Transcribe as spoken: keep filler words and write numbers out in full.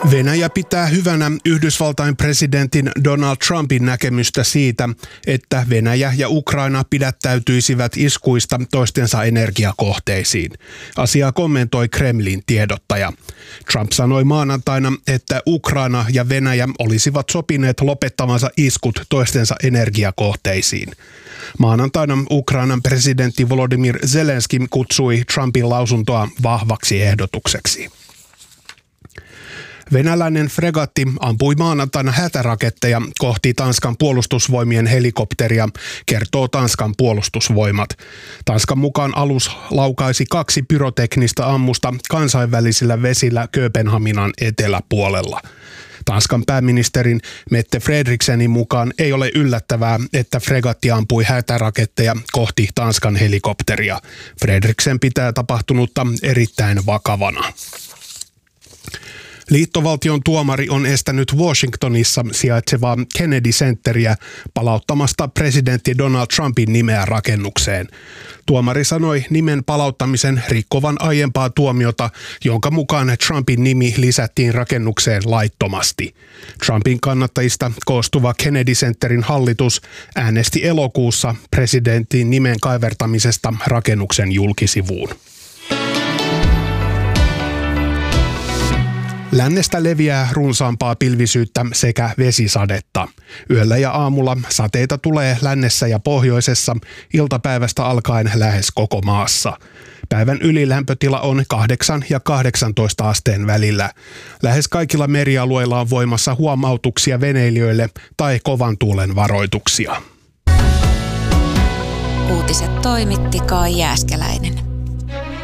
Venäjä pitää hyvänä Yhdysvaltain presidentin Donald Trumpin näkemystä siitä, että Venäjä ja Ukraina pidättäytyisivät iskuista toistensa energiakohteisiin. Asiaa kommentoi Kremlin tiedottaja. Trump sanoi maanantaina, että Ukraina ja Venäjä olisivat sopineet lopettavansa iskut toistensa energiakohteisiin. Maanantaina Ukrainan presidentti Volodymyr Zelenski kutsui Trumpin lausuntoa vahvaksi ehdotukseksi. Venäläinen fregatti ampui maanantaina hätäraketteja kohti Tanskan puolustusvoimien helikopteria, kertoo Tanskan puolustusvoimat. Tanskan mukaan alus laukaisi kaksi pyroteknistä ammusta kansainvälisillä vesillä Kööpenhaminan eteläpuolella. Tanskan pääministerin Mette Frederiksenin mukaan ei ole yllättävää, että fregatti ampui hätäraketteja kohti Tanskan helikopteria. Frederiksen pitää tapahtunutta erittäin vakavana. Liittovaltion tuomari on estänyt Washingtonissa sijaitsevaa Kennedy Centeriä palauttamasta presidentti Donald Trumpin nimeä rakennukseen. Tuomari sanoi nimen palauttamisen rikkovan aiempaa tuomiota, jonka mukaan Trumpin nimi lisättiin rakennukseen laittomasti. Trumpin kannattajista koostuva Kennedy Centerin hallitus äänesti elokuussa presidentin nimen kaivertamisesta rakennuksen julkisivuun. Lännestä leviää runsaampaa pilvisyyttä sekä vesisadetta. Yöllä ja aamulla sateita tulee lännessä ja pohjoisessa iltapäivästä alkaen lähes koko maassa. Päivän ylilämpötila on kahdeksan ja kahdeksantoista asteen välillä. Lähes kaikilla merialueilla on voimassa huomautuksia veneilijöille tai kovan tuulen varoituksia. Uutiset toimitti Kai Jääskeläinen.